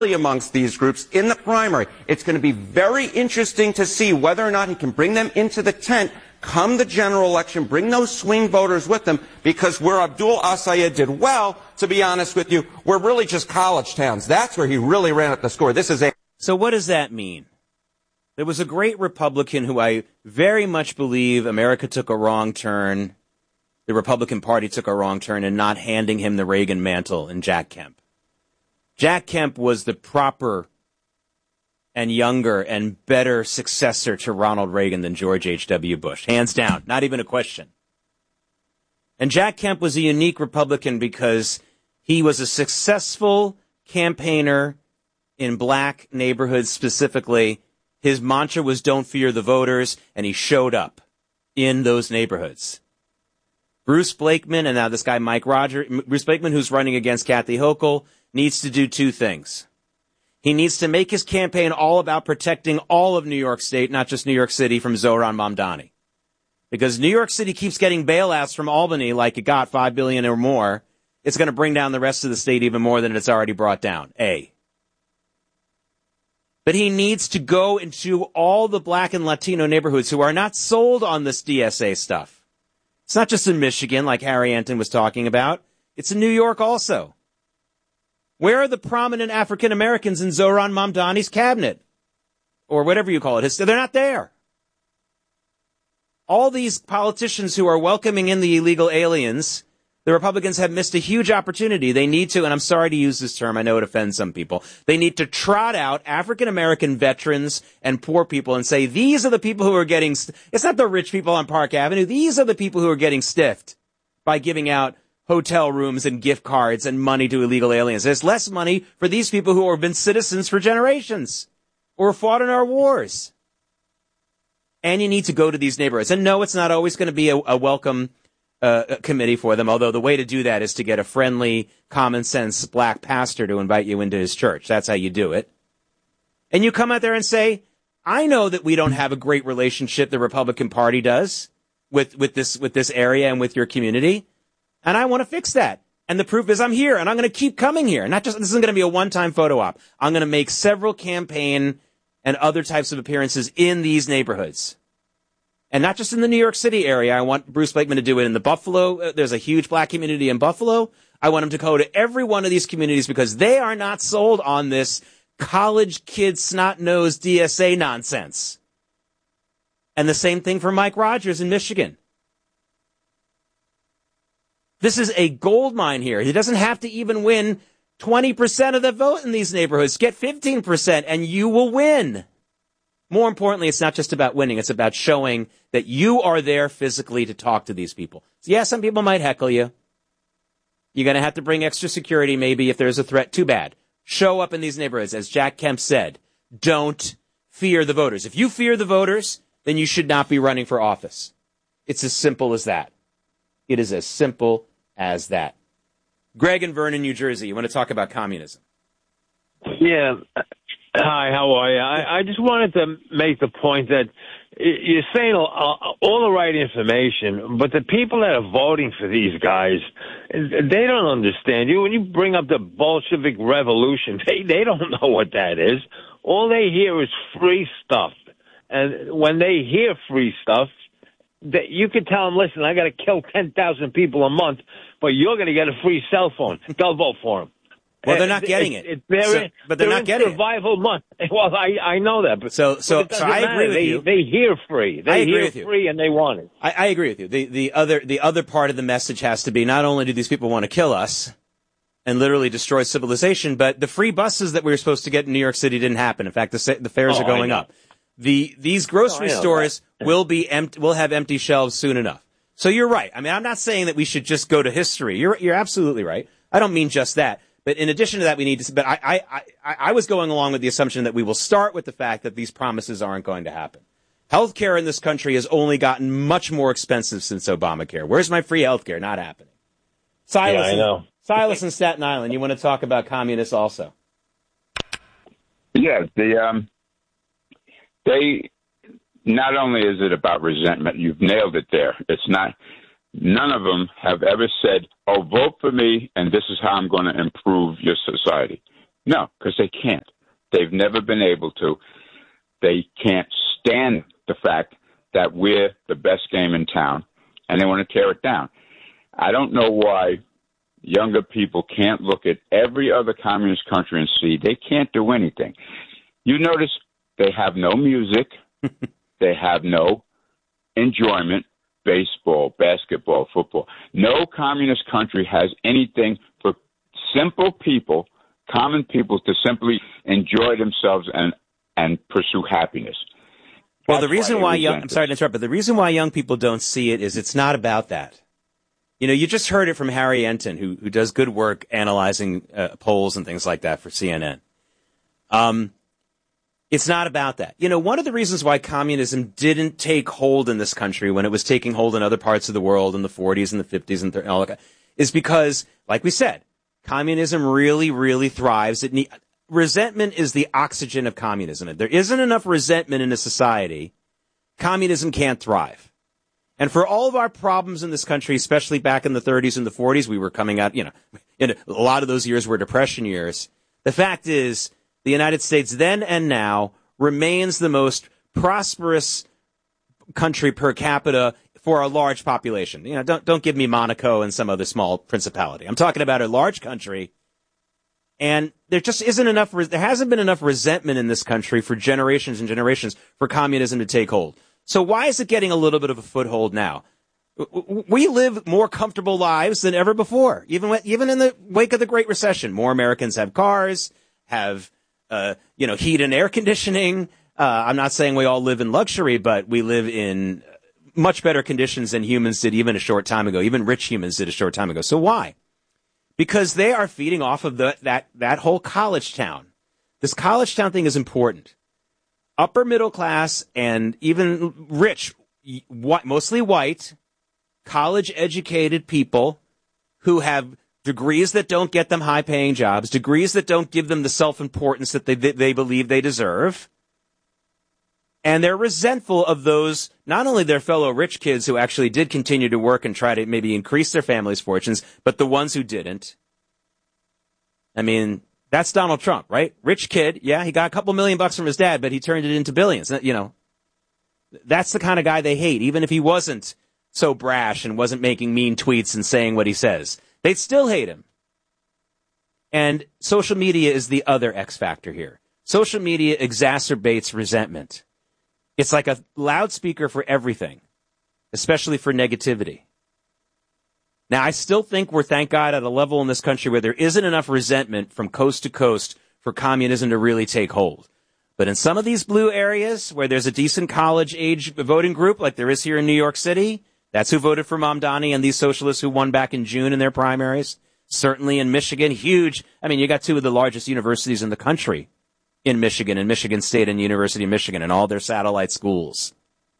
amongst these groups in the primary. It's going to be very interesting to see whether or not he can bring them into the tent come the general election, bring those swing voters with them, because where Abdul Asayed did well, to be honest with you, we're really just college towns. That's where he really ran up the score. So what does that mean? There was a great Republican who I very much believe America took a wrong turn, the Republican Party took a wrong turn in not handing him the Reagan mantle in Jack Kemp. Jack Kemp was the proper and younger and better successor to Ronald Reagan than George H.W. Bush. Hands down. Not even a question. And Jack Kemp was a unique Republican because he was a successful campaigner in black neighborhoods specifically. His mantra was don't fear the voters, and he showed up in those neighborhoods. Bruce Blakeman and now this guy Mike Rogers, Bruce Blakeman, who's running against Kathy Hochul, needs to do two things. He needs to make his campaign all about protecting all of New York State, not just New York City, from Zohran Mamdani. Because New York City keeps getting bailouts from Albany like it got $5 billion or more. It's going to bring down the rest of the state even more than it's already brought down. But he needs to go into all the black and Latino neighborhoods who are not sold on this DSA stuff. It's not just in Michigan, like Harry Anton was talking about. It's in New York also. Where are the prominent African Americans in Zohran Mamdani's cabinet? Or whatever you call it. They're not there. All these politicians who are welcoming in the illegal aliens, the Republicans have missed a huge opportunity. They need to, and I'm sorry to use this term, I know it offends some people, they need to trot out African American veterans and poor people and say, these are the people who are getting, it's not the rich people on Park Avenue, these are the people who are getting stiffed by giving out hotel rooms and gift cards and money to illegal aliens. There's less money for these people who have been citizens for generations or fought in our wars. And you need to go to these neighborhoods. And no, it's not always going to be a welcome committee for them, although the way to do that is to get a friendly, common sense black pastor to invite you into his church. That's how you do it. And you come out there and say, I know that we don't have a great relationship, the Republican Party does, with this area and with your community. And I want to fix that. And the proof is I'm here, and I'm going to keep coming here. Not just, this isn't going to be a one-time photo op. I'm going to make several campaign and other types of appearances in these neighborhoods. And not just in the New York City area. I want Bruce Blakeman to do it in the Buffalo. There's a huge black community in Buffalo. I want him to go to every one of these communities because they are not sold on this college kid snot-nosed DSA nonsense. And the same thing for Mike Rogers in Michigan. This is a gold mine here. He doesn't have to even win 20% of the vote in these neighborhoods. Get 15% and you will win. More importantly, it's not just about winning. It's about showing that you are there physically to talk to these people. So yeah, some people might heckle you. You're going to have to bring extra security maybe if there's a threat. Too bad. Show up in these neighborhoods. As Jack Kemp said, don't fear the voters. If you fear the voters, then you should not be running for office. It's as simple as that. It is as simple as that. Greg in Vernon, New Jersey, you want to talk about communism? Yeah. Hi, how are you? I just wanted to make the point that you're saying all the right information, but the people that are voting for these guys, they don't understand you. When you bring up the Bolshevik Revolution, they don't know what that is. All they hear is free stuff. And when they hear free stuff, you can tell them, listen, I got to kill 10,000 people a month, but you're going to get a free cell phone. Go vote for them. Well, they're not getting it. But they're not getting survival month. Well, I know that. But so I agree with you. They hear free. They hear free and they want it. I agree with you. The other part of the message has to be not only do these people want to kill us and literally destroy civilization, but the free buses that we were supposed to get in New York City didn't happen. In fact, the fares are going up. These grocery stores will have empty shelves soon enough. So you're right. I mean, I'm not saying that we should just go to history. You're absolutely right. I don't mean just that. But in addition to that, we need to. But I was going along with the assumption that we will start with the fact that these promises aren't going to happen. Healthcare in this country has only gotten much more expensive since Obamacare. Where's my free healthcare? Not happening. Silas, I know. Silas in Staten Island. You want to talk about communists also? Yeah, they not only is it about resentment. You've nailed it there. It's not. None of them have ever said, oh, vote for me, and this is how I'm going to improve your society. No, because they can't. They've never been able to. They can't stand the fact that we're the best game in town, and they want to tear it down. I don't know why younger people can't look at every other communist country and see they can't do anything. You notice they have no music. They have no enjoyment, baseball, basketball, football. No communist country has anything for simple people, common people, to simply enjoy themselves and pursue happiness. Well, the reason why I'm sorry to interrupt, but the reason why young people don't see it is it's not about that. You know, you just heard it from Harry Enton, who does good work analyzing polls and things like that for CNN. It's not about that. You know, one of the reasons why communism didn't take hold in this country when it was taking hold in other parts of the world in the 40s and the 50s and all that is because, like we said, communism really, really thrives. Resentment is the oxygen of communism. If there isn't enough resentment in a society, communism can't thrive. And for all of our problems in this country, especially back in the 30s and the 40s, we were coming out, you know, in a lot of those years were Depression years. The fact is, the United States then and now remains the most prosperous country per capita for a large population. You know, don't give me Monaco and some other small principality. I'm talking about a large country. And there just isn't enough, there hasn't been enough resentment in this country for generations and generations for communism to take hold. So why is it getting a little bit of a foothold now? We live more comfortable lives than ever before. Even in the wake of the Great Recession, more Americans have cars, have heat and air conditioning. I'm not saying we all live in luxury, but we live in much better conditions than humans did even a short time ago. Even rich humans did a short time ago. So why? Because they are feeding off of that whole college town. This college town thing is important. Upper middle class and even rich, mostly white, college-educated people who have degrees that don't get them high-paying jobs, degrees that don't give them the self-importance that they believe they deserve. And they're resentful of those, not only their fellow rich kids who actually did continue to work and try to maybe increase their family's fortunes, but the ones who didn't. I mean, that's Donald Trump, right? Rich kid, yeah, he got a couple $1 million from his dad, but he turned it into billions. You know, that's the kind of guy they hate, even if he wasn't so brash and wasn't making mean tweets and saying what he says. They'd still hate him. And social media is the other X factor here. Social media exacerbates resentment. It's like a loudspeaker for everything, especially for negativity. Now, I still think we're, thank God, at a level in this country where there isn't enough resentment from coast to coast for communism to really take hold. But in some of these blue areas where there's a decent college-age voting group, like there is here in New York City, that's who voted for Mamdani and these socialists who won back in June in their primaries. Certainly in Michigan, huge. I mean, you got two of the largest universities in the country in Michigan State and University of Michigan and all their satellite schools.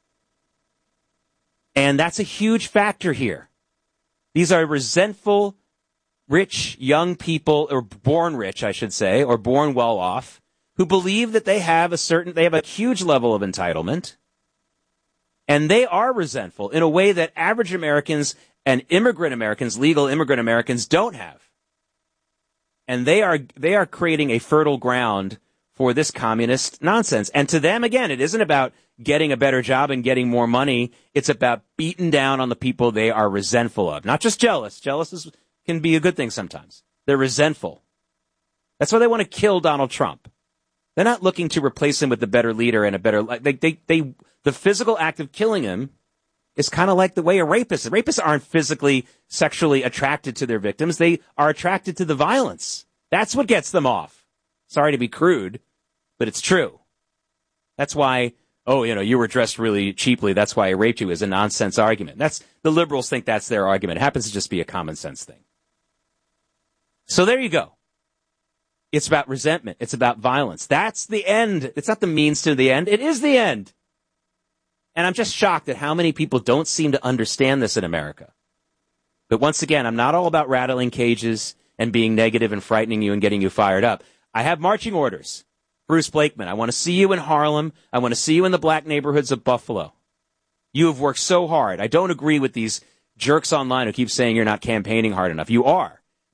And that's a huge factor here. These are resentful, rich, young people, or born rich, I should say, or born well off, who believe that they have a huge level of entitlement. And they are resentful in a way that average Americans and immigrant Americans, legal immigrant Americans, don't have. And they are creating a fertile ground for this communist nonsense. And to them, again, it isn't about getting a better job and getting more money. It's about beating down on the people they are resentful of. Not just jealous. Jealous can be a good thing sometimes. They're resentful. That's why they want to kill Donald Trump. They're not looking to replace him with a better leader and a better, the physical act of killing him is kind of like the way rapists aren't physically, sexually attracted to their victims. They are attracted to the violence. That's what gets them off. Sorry to be crude, but it's true. That's why, you were dressed really cheaply. That's why I raped you is a nonsense argument. The liberals think that's their argument. It happens to just be a common sense thing. So there you go. It's about resentment. It's about violence. That's the end. It's not the means to the end. It is the end. And I'm just shocked at how many people don't seem to understand this in America. But once again, I'm not all about rattling cages and being negative and frightening you and getting you fired up. I have marching orders. Bruce Blakeman, I want to see you in Harlem. I want to see you in the black neighborhoods of Buffalo. You have worked so hard. I don't agree with these jerks online who keep saying you're not campaigning hard enough. You are.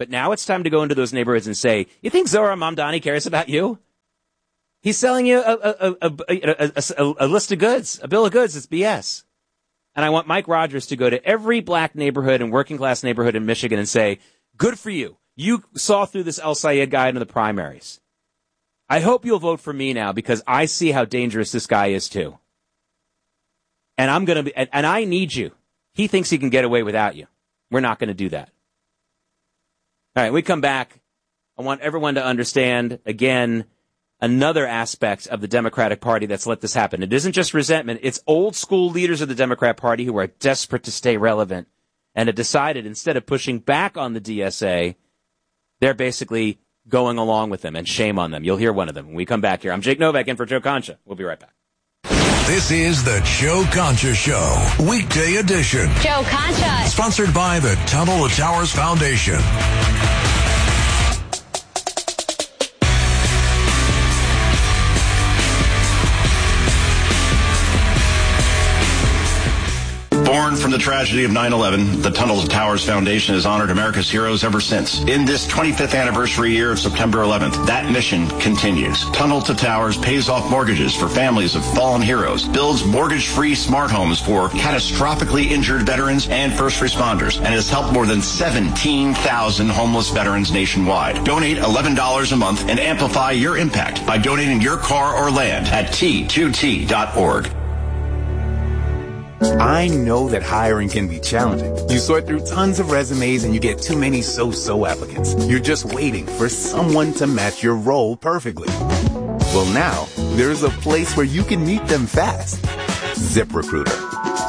But now it's time to go into those neighborhoods and say, you think Zohar Mamdani cares about you? He's selling you a list of goods, a bill of goods. It's BS. And I want Mike Rogers to go to every black neighborhood and working class neighborhood in Michigan and say, good for you. You saw through this El Sayed guy into the primaries. I hope you'll vote for me now because I see how dangerous this guy is too. And and I need you. He thinks he can get away without you. We're not going to do that. All right, we come back. I want everyone to understand, again, another aspect of the Democratic Party that's let this happen. It isn't just resentment. It's old school leaders of the Democrat Party who are desperate to stay relevant and have decided instead of pushing back on the DSA, they're basically going along with them, and shame on them. You'll hear one of them when we come back here. I'm Jake Novak in for Joe Concha. We'll be right back. This is the Joe Concha Show, weekday edition. Joe Concha. Sponsored by the Tunnel to Towers Foundation. Born from the tragedy of 9/11, the Tunnel to Towers Foundation has honored America's heroes ever since. In this 25th anniversary year of September 11th, that mission continues. Tunnel to Towers pays off mortgages for families of fallen heroes, builds mortgage-free smart homes for catastrophically injured veterans and first responders, and has helped more than 17,000 homeless veterans nationwide. Donate $11 a month and amplify your impact by donating your car or land at T2T.org. I know that hiring can be challenging. You sort through tons of resumes and you get too many so-so applicants. You're just waiting for someone to match your role perfectly. Well, now, there's a place where you can meet them fast. ZipRecruiter.